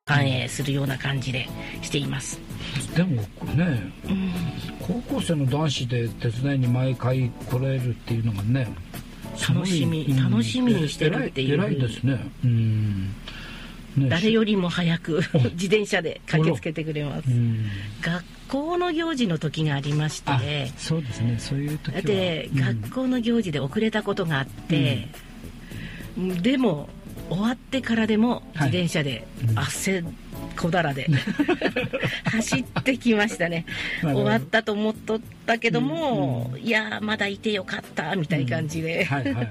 反映するような感じでしています。 でもね、高校生の男子で手伝いに毎回来れるっていうのがね、 楽しみにしてるっていう。 偉いですね。 ね、誰よりも早く自転車で駆けつけてくれます。学校の行事の時がありまして、 そうですね、そういう時はで、学校の行事で遅れたことがあって、でも終わってからでも自転車で汗小だらで走ってきましたね。終わったと思っとったけども、いやまだいてよかったみたいな感じで、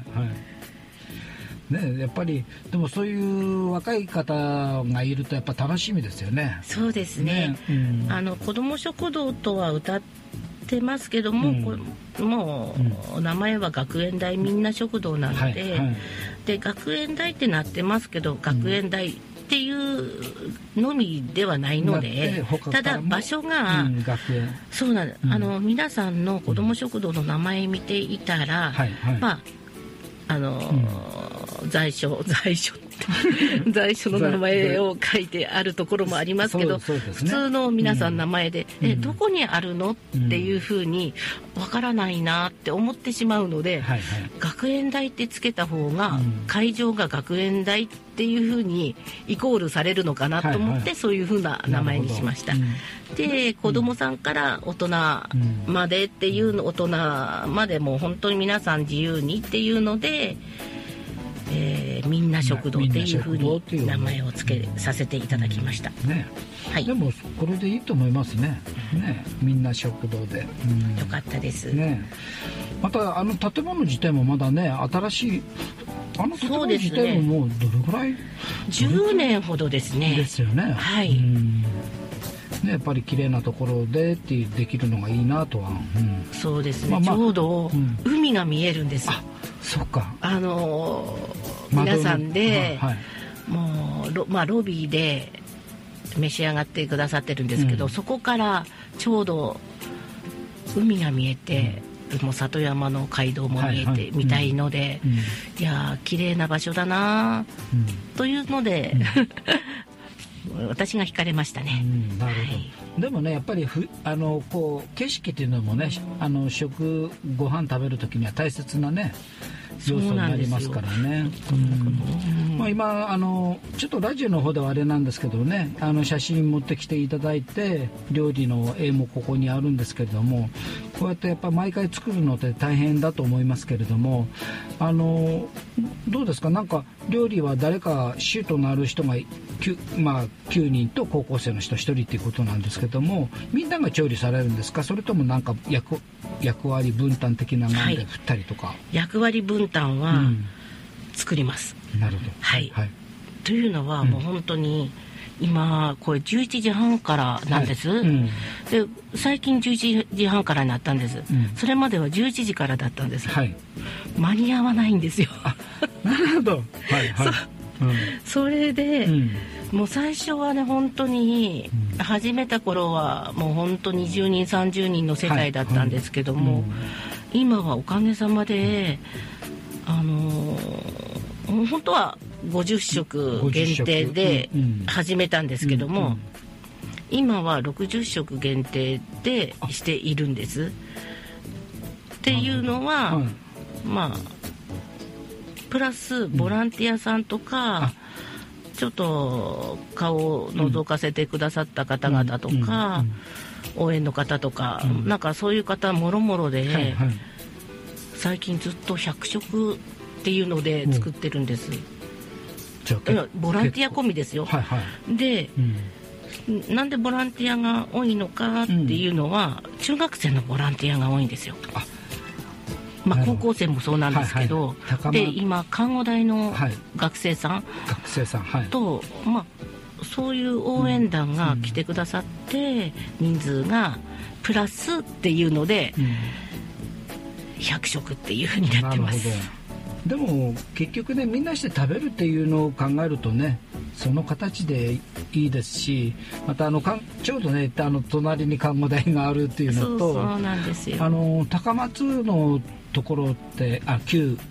ね、やっぱりでもそういう若い方がいるとやっぱ楽しみですよね。 そうですね、子ども食堂とは歌ってますけども、もう名前は学園大みんな食堂なので、で学園大ってなってますけど、学園大っていうのみではないので、ただ場所が、そうなんです、皆さんの子ども食堂の名前見ていたら、まあ在所の名前を書いてあるところもありますけど、普通の皆さん名前で、どこにあるのっていうふうにわからないなって思ってしまうので、学園大ってつけた方が、会場が学園大っていうふうにイコールされるのかなと思って、そういうふうな名前にしました。で、子供さんから大人までっていうの、大人までも本当に皆さん自由にっていうので、みんな食堂っていうふうに名前を付けさせていただきました。 でもこれでいいと思いますね。みんな食堂で、 よかったです、 また建物自体もまだね、新しい建物自体ももうどれぐらい、 10年ほどですね。 ですよね。やっぱり綺麗なところでできるのがいいなとは、 そうですね、ちょうど海が見えるんですよ。 そうか、 皆さんで、もうロビーで召し上がってくださってるんですけど、そこからちょうど海が見えて、もう里山の街道も見えてみたいので、いや綺麗な場所だなというので、私が惹かれましたね。 なるほど。でもね、やっぱりこう景色っていうのもね、ご飯食べる時には大切なね要素になりますからね。今ちょっとラジオの方ではあれなんですけどね、写真持ってきていただいて、料理の絵もここにあるんですけれども、こうやってやっぱ毎回作るのって大変だと思いますけれども、どうですか、なんか料理は誰か主となる人が9人と高校生の人1人っていうことなんですけども、みんなが調理されるんですか、それともなんか役割分担的なもので振ったりとか。 役割分担は作ります。 なるほど。 というのは、もう本当に今これ11時半からなんです、で最近11時半からになったんです、それまでは11時からだったんです、間に合わないんですよ。 なるほど。 それで、もう最初はね、本当に始めた頃はもう本当に20人30人の世帯だったんですけども、今はおかげさまで本当は50食限定で始めたんですけども、今は60食限定でしているんです。っていうのは、プラスボランティアさんとか、ちょっと顔を覗かせてくださった方々とか、応援の方とか、なんかそういう方もろもろで、最近ずっと100食っていうので作ってるんです。ボランティア込みですよ。で、なんでボランティアが多いのかっていうのは、中学生のボランティアが多いんですよ。高校生もそうなんですけど、で今看護大の学生さんと、そういう応援団が来てくださって、人数がプラスっていうので、100食っていう風になってます。 でも結局ね、みんなして食べるっていうのを考えるとね、その形でいいですし、またちょうどね、隣に看護台があるっていうのと、 そうなんですよ。 高松のところって旧